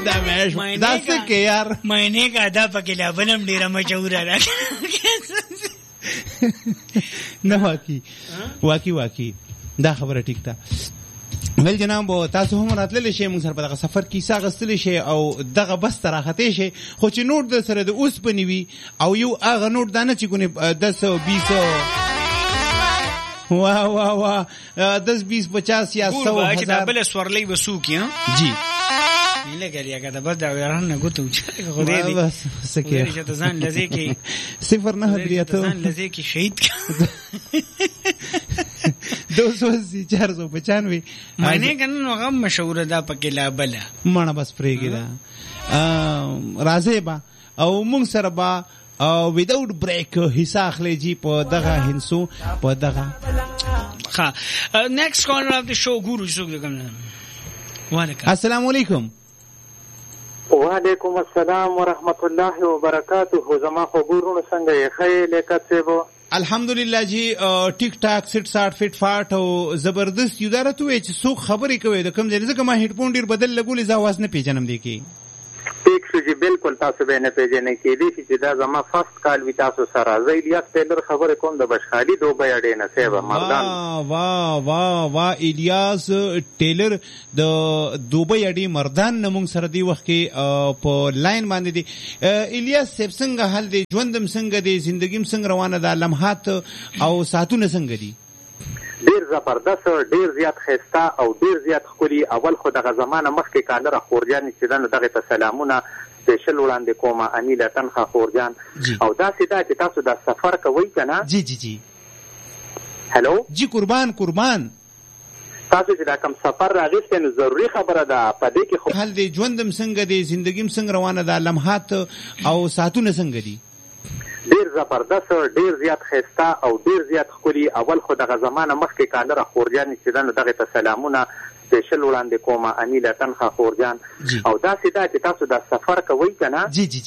دا مې دا څه کې یار معنی کا دا پکې لا بنم ډیره مشهور ده نه واقعي دا خبره ټیک ده. ول جناب تاسو هم راتللی شئ موږ سره په دغه سفر کې حصه اخیستلی شئ او دغه بس ته راختې شئ، خو چې نوټ د سره د اوسپنې وي او یو هغه نوټ دا نه چې ګونې 10 20 واه 10 20 50 یا 100 هزار بل سورلی وسوکی جی لګا لګا دا بس دا ورانه غوتو چې خو دې بس سکه چې ځان لږه کې 0.9 لږه کې شهید 295 معنی کنه هغه مشهور ده پکې لا بل مړه بس پرېږي دا راځي با او مونږ سره با without break حصہ اخلي جی په دغه هنسو په دغه ها next corner of the show ګورو څوک کوم وعلیکم السلام علیکم. وعلیکم السلام ورحمت الله وبرکاته. زما خو ګورو څنګه یې خې لیکه څه الحمدلله جی ټیک ټاک سټ ساټ فټ فاټ او زبردست یو دارته وي چې څوک خبرې کوي د کوم ځای ځکه ما هډفون ډیر بدل لګولې زه आवाज نه پیژنم دی کی ټیک شو جی بالکل تاسو به نه پیژنې کې دي چې دا زما فرست کال وی تاسو سره زه الیاس ټیلر خبرې کوم د بشخالي دوبه اډې نه سیبه مردان وا الیاس ټیلر د دوبه اډې مردان نمون سره دی وخت کې په لاین باندې دی. الیاس سیب څنګه حل دی، ژوندم څنګه دی، زندگیم څنګه روانه ده، لمحات او ساعتونه څنګه دي؟ ډیر زبردست، ډیر زیات خسته او ډیر زیات خولي. اول خو دغه زمانه مخکې کالره خورجان چې دنه دغه ته سلامونه سپیشل وړاندې کومه انیله تنخه خورجان او دا سیدا چې تاسو دا سفر کوي کنه. جی هلو جی قربان تاسو چې دا کوم سفر راغیسته نو ضروری خبره ده په دې کې خو حل دی، ژوندم څنګه دی، زندگیم څنګه روانه ده، لمحات او ساعتونه څنګه دي؟ ډیر زبردست، ډیر زیات خسته او ډیر زیات خولي. اول خو دغه زمانه مخکې کالره خورجان چې دنه دغه ته سلامونه سپیشل وړاندې کومه انیله تنخه خورجان او دا سیدا چې تاسو دا سفر کوي کنه. جی